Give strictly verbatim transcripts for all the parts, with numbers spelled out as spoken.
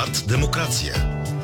Булевард Демокрация.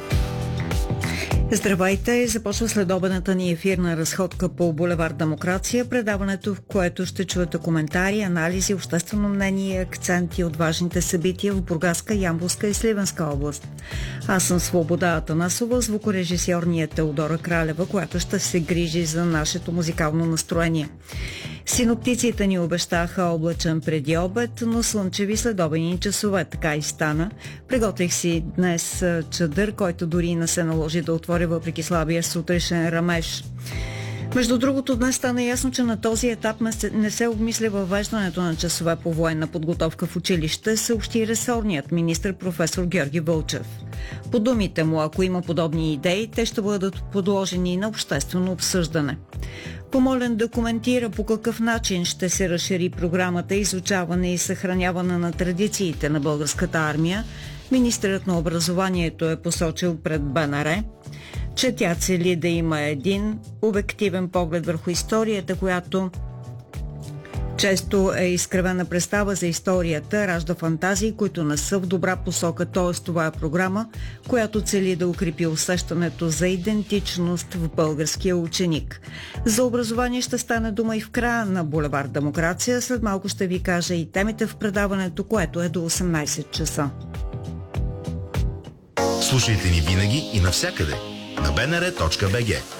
Здравейте! Започва следобедната ни ефирна разходка по булевард Демокрация, предаването, в което ще чуете коментари, анализи, обществено мнение и акценти от важните събития в Бургаска, Ямболска и Сливенска област. Аз съм Свобода Атанасова, звукорежисьор ни е Теодора Кралева, която ще се грижи за нашето музикално настроение. Синоптиците ни обещаха облачен преди обед, но слънчеви следобедни часове. Така и стана. Приготвих си днес чадър, който дори не се наложи да отворя въпреки слабия сутрешен рамеж. Между другото, днес стана ясно, че на този етап не се обмисля въвеждането на часове по военна подготовка в училище, съобщи ресорният министър професор Георги Вълчев. По думите му, ако има подобни идеи, те ще бъдат подложени на обществено обсъждане. Помолен да коментира по какъв начин ще се разшири програмата изучаване и съхраняване на традициите на българската армия, министърът на образованието е посочил пред БНР, че тя цели да има един обективен поглед върху историята, която често е изкривена представа за историята, ражда фантазии, които не са в добра посока, т.е. това е програма, която цели да укрепи усещането за идентичност в българския ученик. За образование ще стане дума и в края на булевард Демокрация. След малко ще ви кажа и темите в предаването, което е до осемнайсет часа. Слушайте ни винаги и навсякъде на би ен ар точка би джи.